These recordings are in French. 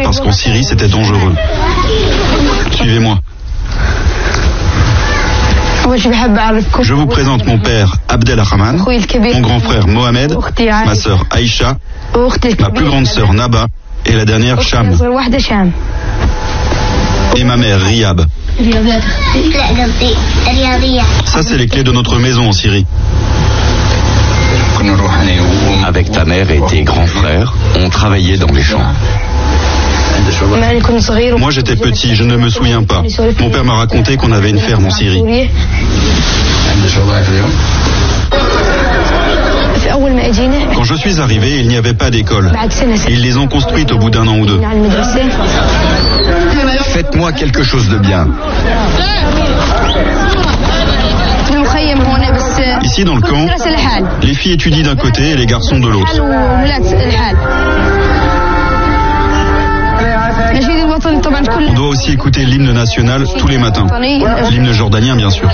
parce qu'en Syrie c'était dangereux. Suivez-moi. Je vous présente mon père Abdelrahman, mon grand frère Mohamed, ma sœur Aïcha, ma plus grande sœur Naba et la dernière Cham. Et ma mère Riyab. Ça c'est les clés de notre maison en Syrie. Avec ta mère et tes grands frères, on travaillait dans les champs. Moi j'étais petit, je ne me souviens pas. Mon père m'a raconté qu'on avait une ferme en Syrie. Quand je suis arrivé, il n'y avait pas d'école. Ils les ont construites au bout d'un an ou deux. Faites-moi quelque chose de bien. Ici dans le camp, les filles étudient d'un côté et les garçons de l'autre. On doit aussi écouter l'hymne national tous les matins. L'hymne jordanien, bien sûr.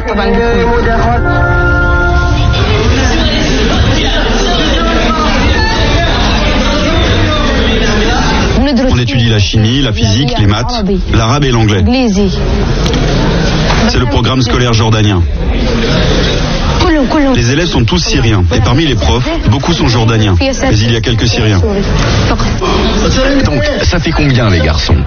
On étudie la chimie, la physique, les maths, l'arabe et l'anglais. C'est le programme scolaire jordanien. Les élèves sont tous syriens et parmi les profs, beaucoup sont jordaniens, mais il y a quelques syriens. Donc, ça fait combien les garçons?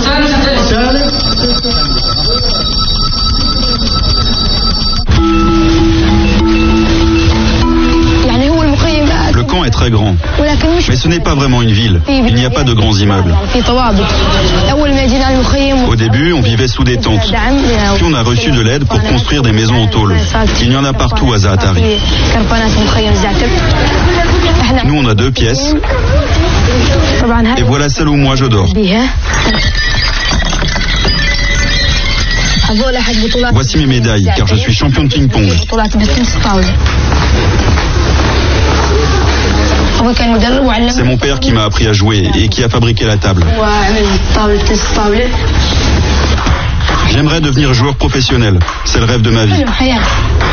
Le camp est très grand, mais ce n'est pas vraiment une ville. Il n'y a pas de grands immeubles. Au début, on vivait sous des tentes. Puis on a reçu de l'aide pour construire des maisons en tôle. Il y en a partout à Zaatari. Nous, on a 2 pièces. Et voilà celle où moi je dors. Voici mes médailles, car je suis champion de ping-pong. C'est mon père qui m'a appris à jouer et qui a fabriqué la table. J'aimerais devenir joueur professionnel. C'est le rêve de ma vie.